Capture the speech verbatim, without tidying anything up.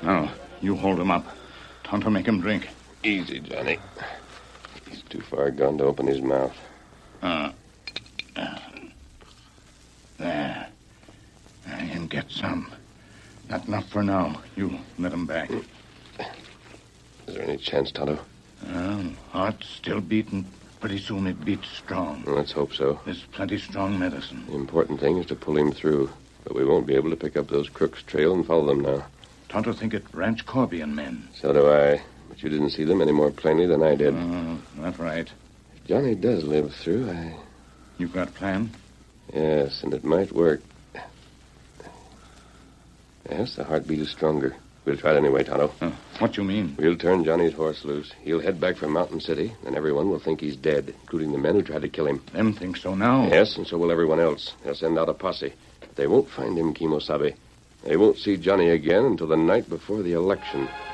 Now, you hold him up. Tonto, make him drink. Easy, Johnny. He's too far gone to open his mouth. Uh, uh, there. I can get some. Not enough for now. You let him back. Is there any chance, Tonto? Uh, heart's still beating. Pretty soon it beats strong. Well, let's hope so. There's plenty strong medicine. The important thing is to pull him through. But we won't be able to pick up those crooks' trail and follow them now. Tonto think it Ranch Corbian men. So do I. But you didn't see them any more plainly than I did. Uh, that's right. If Johnny does live through, I... You got a plan? Yes, and it might work. Yes, the heartbeat is stronger. We'll try it anyway, Tonto. Uh, what you mean? We'll turn Johnny's horse loose. He'll head back for Mountain City, and everyone will think he's dead, including the men who tried to kill him. Them think so now. Yes, and so will everyone else. They'll send out a posse. But they won't find him, Kimosabe. They won't see Johnny again until the night before the election.